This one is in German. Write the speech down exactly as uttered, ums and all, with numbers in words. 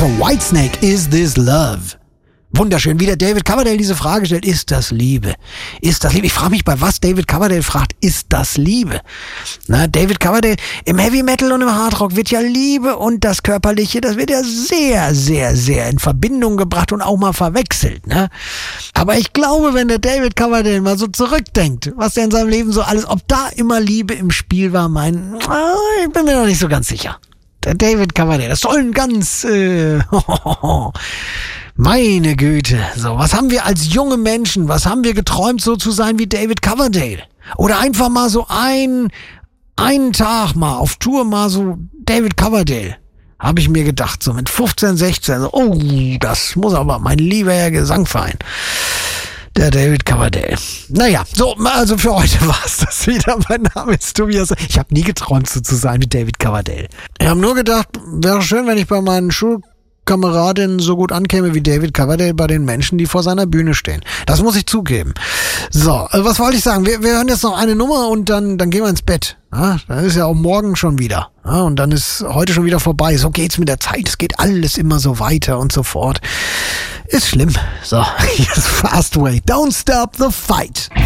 Whitesnake, Is This Love? Wunderschön, wie der David Coverdale diese Frage stellt, ist das Liebe? Ist das Liebe? Ich frage mich, bei was David Coverdale fragt, ist das Liebe? Na, David Coverdale, im Heavy Metal und im Hardrock wird ja Liebe und das Körperliche, das wird ja sehr, sehr, sehr in Verbindung gebracht und auch mal verwechselt, ne? Aber ich glaube, wenn der David Coverdale mal so zurückdenkt, was er in seinem Leben so alles, ob da immer Liebe im Spiel war, mein, ich bin mir noch nicht so ganz sicher. Der David Coverdale, das soll ein ganz, äh, meine Güte. So, was haben wir als junge Menschen, was haben wir geträumt, so zu sein wie David Coverdale? Oder einfach mal so ein, einen Tag mal auf Tour mal so David Coverdale. Habe ich mir gedacht, so mit fünfzehn, sechzehn, so, oh, das muss aber mein lieber Herr Gesangverein. Der David Coverdale. Naja, so, also für heute war's das wieder. Mein Name ist Tobias. Ich habe nie geträumt, so zu sein wie David Coverdale. Ich habe nur gedacht, wäre schön, wenn ich bei meinen Schulkameradinnen so gut ankäme wie David Coverdale bei den Menschen, die vor seiner Bühne stehen. Das muss ich zugeben. So, was wollte ich sagen? Wir, wir hören jetzt noch eine Nummer und dann, dann gehen wir ins Bett. Ja, dann ist ja auch morgen schon wieder. Ja, und dann ist heute schon wieder vorbei. So geht's mit der Zeit. Es geht alles immer so weiter und so fort. Ist schlimm. So, hier ist Fastway. Don't stop the fight.